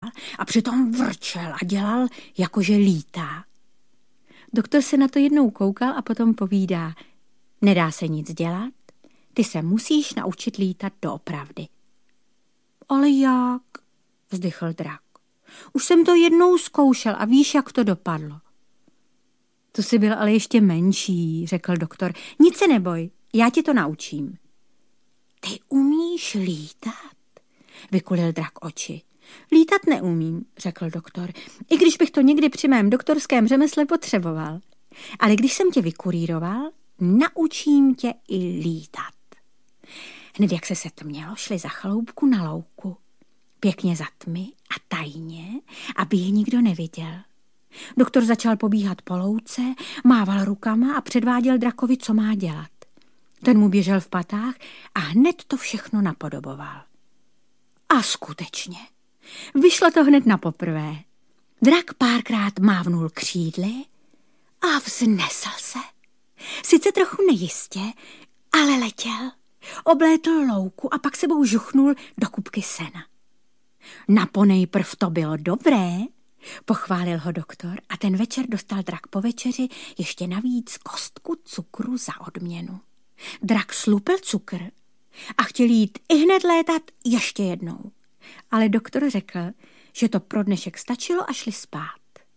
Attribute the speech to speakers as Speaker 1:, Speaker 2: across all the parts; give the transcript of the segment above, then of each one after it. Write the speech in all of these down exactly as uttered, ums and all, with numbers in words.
Speaker 1: a přitom vrčel a dělal, jakože lítá. Doktor se na to jednou koukal a potom povídá: nedá se nic dělat, ty se musíš naučit lítat doopravdy. Ale jak? Vzdychl drak. Už jsem to jednou zkoušel a víš, jak to dopadlo. To jsi byl ale ještě menší, řekl doktor. Nic se neboj, já ti to naučím. Ty umíš lítat? Vykulil drak oči. Lítat neumím, řekl doktor, i když bych to někdy při mém doktorském řemesle potřeboval. Ale když jsem tě vykurýroval, naučím tě i lítat. Hned jak se setmělo, šli za chaloupku na louku. Pěkně za tmy a tajně, aby je nikdo neviděl. Doktor začal pobíhat po louce, mával rukama a předváděl drakovi, co má dělat. Ten mu běžel v patách a hned to všechno napodoboval. A skutečně, vyšlo to hned na poprvé. Drak párkrát mávnul křídly a vznesl se. Sice trochu nejistě, ale letěl. Oblétl louku a pak sebou žuchnul do kupky sena. Naponejprv to bylo dobré, pochválil ho doktor a ten večer dostal drak po večeři ještě navíc kostku cukru za odměnu. Drak slupil cukr a chtěl jít ihned létat ještě jednou, ale doktor řekl, že to pro dnešek stačilo a šli spát.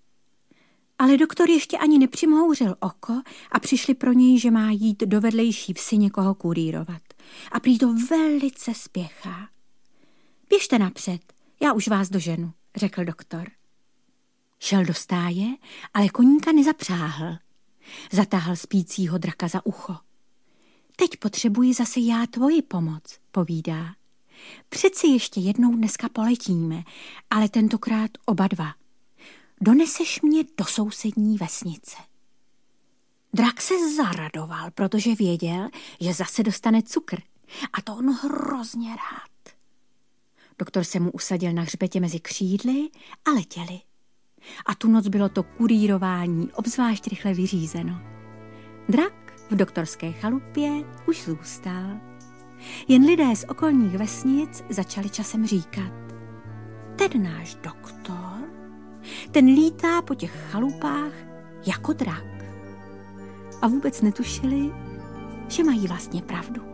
Speaker 1: Ale doktor ještě ani nepřimhouřil oko a přišli pro něj, že má jít do vedlejší vsi někoho kurírovat. A prý to velice spěchá. Běžte napřed, já už vás doženu, řekl doktor. Šel do stáje, ale koníka nezapřáhl. Zatáhl spícího draka za ucho. Teď potřebuji zase já tvoji pomoc, povídá. Přeci ještě jednou dneska poletíme, ale tentokrát oba dva. Doneseš mě do sousední vesnice. Drak se zaradoval, protože věděl, že zase dostane cukr. A to on hrozně rád. Doktor se mu usadil na hřbetě mezi křídly a letěli. A tu noc bylo to kurýrování obzvlášť rychle vyřízeno. Drak v doktorské chalupě už zůstal. Jen lidé z okolních vesnic začali časem říkat: ten náš doktor, ten lítá po těch chalupách jako drak. A vůbec netušili, že mají vlastně pravdu.